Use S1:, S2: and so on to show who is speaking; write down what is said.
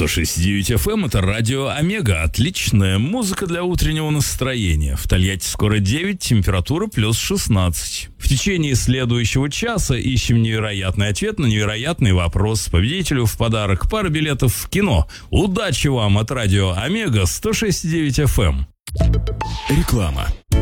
S1: 106.9 FM — это радио Омега. Отличная музыка для утреннего настроения. В Тольятти скоро 9, температура плюс 16. В течение следующего часа ищем невероятный ответ на невероятный вопрос. Победителю в подарок пара билетов в кино. Удачи вам от радио Омега 106.9 FM.
S2: Реклама.